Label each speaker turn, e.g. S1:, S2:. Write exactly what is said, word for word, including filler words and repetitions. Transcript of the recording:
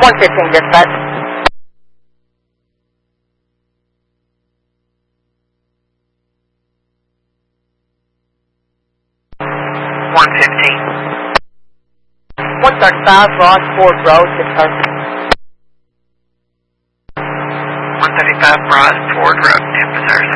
S1: one fifteen dispatch.
S2: one fifteen.
S1: one thirty-five, Ross Ford Road, dispatch.
S2: one thirty-five Broad Ford Road, Tempe, Arizona.